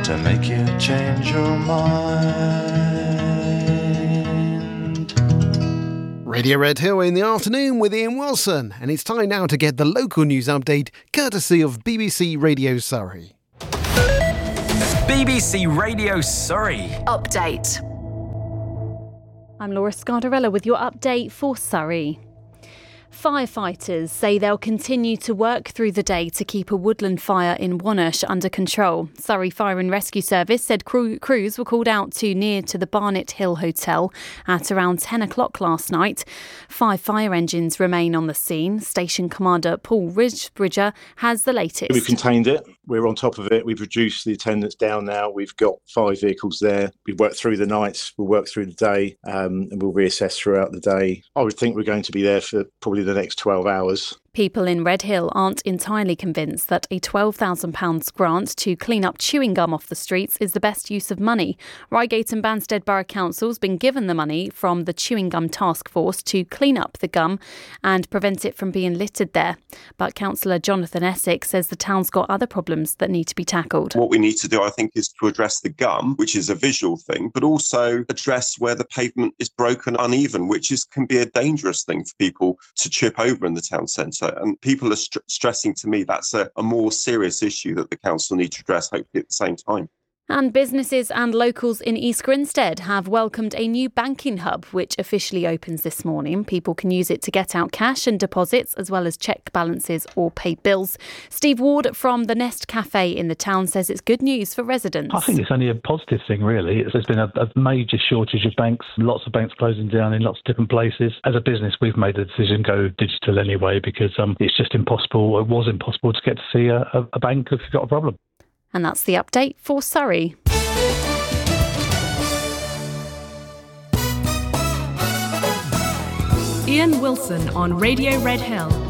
to make you change your mind. Radio Red Hill in the afternoon with Ian Wilson, and it's time now to get the local news update courtesy of BBC Radio Surrey. BBC Radio Surrey. Update. I'm Laura Scardarella with your update for Surrey. Firefighters say they'll continue to work through the day to keep a woodland fire in Wonersh under control. Surrey Fire and Rescue Service said crews were called out near to the Barnet Hill Hotel at around 10 o'clock last night. 5 fire engines remain on the scene. Station Commander Paul Ridgebridger has the latest. We've contained it. We're on top of it. We've reduced the attendance down now. We've got 5 vehicles there. We've worked through the nights. We'll work through the day and we'll reassess throughout the day. I would think we're going to be there for probably the next 12 hours. People in Redhill aren't entirely convinced that a £12,000 grant to clean up chewing gum off the streets is the best use of money. Reigate and Banstead Borough Council's been given the money from the Chewing Gum Task Force to clean up the gum and prevent it from being littered there. But Councillor Jonathan Essex says the town's got other problems that need to be tackled. What we need to do, I think, is to address the gum, which is a visual thing, but also address where the pavement is broken, uneven, which can be a dangerous thing for people to trip over in the town centre. And people are stressing to me that's a more serious issue that the council need to address, hopefully at the same time. And businesses and locals in East Grinstead have welcomed a new banking hub, which officially opens this morning. People can use it to get out cash and deposits, as well as check balances or pay bills. Steve Ward from the Nest Cafe in the town says it's good news for residents. I think it's only a positive thing, really. There's been a major shortage of banks, lots of banks closing down in lots of different places. As a business, we've made the decision to go digital anyway, because it's just impossible. It was impossible to get to see a bank if you've got a problem. And that's the update for Surrey. Ian Wilson on Radio Red Hill.